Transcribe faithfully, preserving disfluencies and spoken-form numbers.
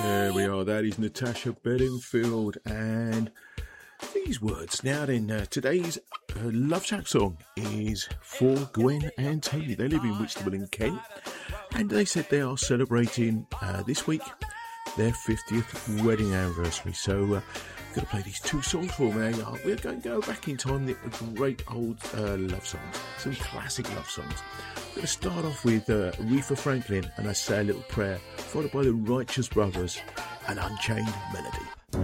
There we are. That is Natasha Bedingfield and these words. Now then, uh, today's uh, Love Shack song is for Gwen and Tony. They live in Whitstable in Kent, and they said they are celebrating uh, this week their fiftieth wedding anniversary. So, uh, I'm going to play these two songs for me. Uh, we're going to go back in time, the great old uh, love songs, some classic love songs. I'm going to start off with uh, Aretha Franklin and I Say a Little Prayer, followed by the Righteous Brothers, An Unchained Melody.